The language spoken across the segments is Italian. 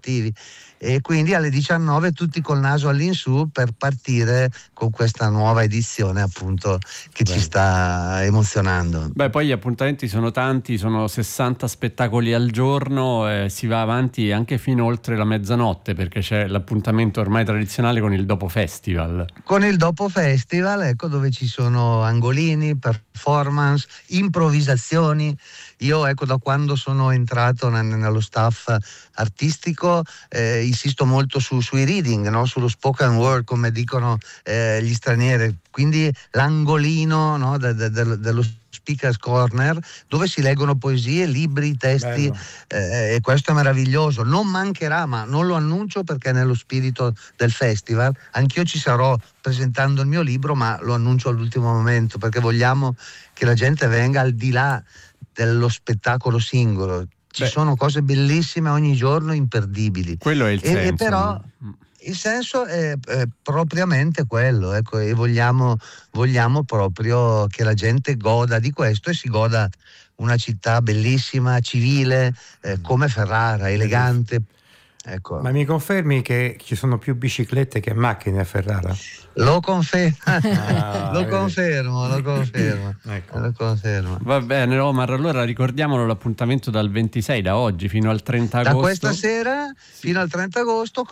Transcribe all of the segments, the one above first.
cattivi. E quindi alle 19 tutti col naso all'insù per partire con questa nuova edizione, appunto, che ci sta emozionando. Beh, poi gli appuntamenti sono tanti, sono 60 spettacoli al giorno, si va avanti anche fino oltre la mezzanotte, perché c'è l'appuntamento ormai tradizionale con il Dopo Festival. Con il Dopo Festival, ecco, dove ci sono angolini, performance, improvvisazioni. Io, ecco, da quando sono entrato nello staff artistico insisto molto sui reading, no? Sullo spoken word, come dicono gli stranieri, quindi l'angolino, no? dello Speaker's Corner, dove si leggono poesie, libri, testi, e questo è meraviglioso. Non mancherà, ma non lo annuncio perché è nello spirito del festival. Anch'io ci sarò presentando il mio libro, ma lo annuncio all'ultimo momento perché vogliamo che la gente venga al di là dello spettacolo singolo. Ci sono cose bellissime ogni giorno, imperdibili. Quello è il senso. Però il senso è propriamente quello, ecco, e vogliamo proprio che la gente goda di questo e si goda una città bellissima, civile, come Ferrara, elegante. Ecco. Ma mi confermi che ci sono più biciclette che macchine a Ferrara? Lo confermo, lo confermo. Ecco. Lo confermo. Va bene, Omar, allora ricordiamolo l'appuntamento dal 26, da oggi fino al 30 agosto. Da questa sera fino al 30 agosto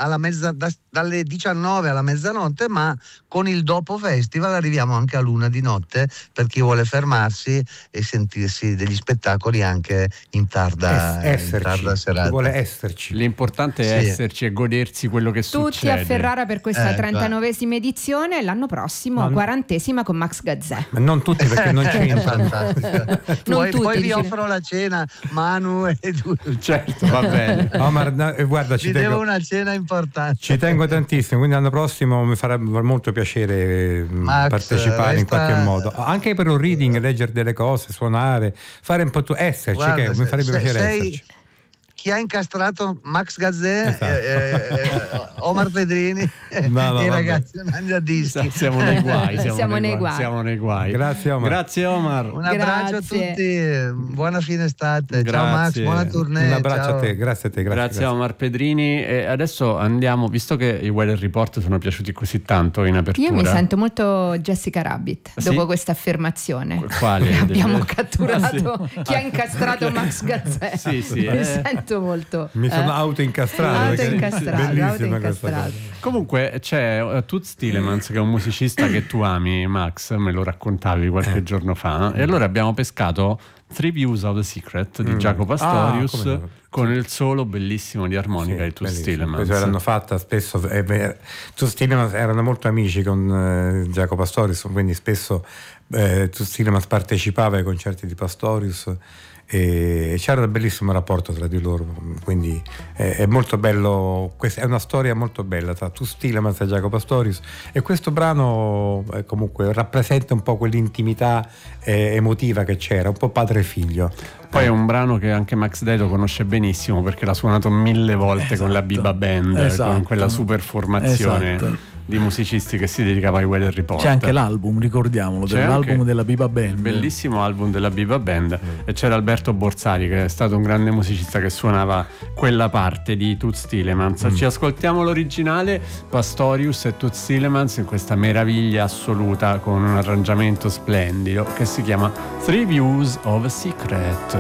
dalle 19 alla mezzanotte, ma con il Dopo Festival arriviamo anche a luna di notte per chi vuole fermarsi e sentirsi degli spettacoli anche in tarda serata. Chi vuole esserci. L'importante è esserci e godersi quello che succede. Tutti a Ferrara per questa 39esima edizione, l'anno prossimo 40esima con Max Gazzè. Ma non tutti, perché non c'entrano. Poi vi offro la cena, Manu e tu. Certo, va bene. Omar, guarda, ci devo una cena importante. Ci tengo tantissimo, quindi l'anno prossimo mi farà molto piacere partecipare in qualche modo, anche per un reading, leggere delle cose, suonare, fare un po' esserci. Guarda, che mi farebbe piacere esserci. Chi ha incastrato Max Gazzè, Omar Pedrini e i ragazzi Mangiadischi. Siamo nei guai. Grazie Omar. Un abbraccio a tutti, buona fine estate. Ciao Max, buona tournée. Un abbraccio a te, grazie a te. Grazie a Omar Pedrini. E adesso andiamo, visto che i Weather Report sono piaciuti così tanto in apertura. Io mi sento molto Jessica Rabbit dopo questa affermazione. Quale? Abbiamo catturato chi ha incastrato Max Gazzè. Sì. Mi sento molto. Mi sono autoincastrato. Autoincastrato. Comunque c'è Toots Thielemans, che è un musicista che tu ami, Max, me lo raccontavi qualche giorno fa, e allora abbiamo pescato Three Views of the Secret di Jaco Pastorius con il solo bellissimo di armonica di Toots Thielemans. Questo l'hanno fatta spesso. Toots Thielemans erano molto amici con Jaco Pastorius, quindi spesso Toots Thielemans partecipava ai concerti di Pastorius e c'era un bellissimo rapporto tra di loro, quindi è molto bello. Questa è una storia molto bella tra Toots Thielemans e Jaco Pastorius, e questo brano comunque rappresenta un po' quell'intimità emotiva che c'era, un po' padre e figlio. Poi è un brano che anche Max Deto conosce benissimo perché l'ha suonato 1000 volte con la Biba Band, con quella super formazione di musicisti che si dedicava ai Weather Report. C'è anche l'album, ricordiamolo, dell'album della Biba Band. Bellissimo album della Biba Band. E c'era Alberto Borsari, che è stato un grande musicista che suonava quella parte di Toots Thielemans. Ci ascoltiamo l'originale, Pastorius e Toots Thielemans, in questa meraviglia assoluta con un arrangiamento splendido che si chiama Three Views of a Secret.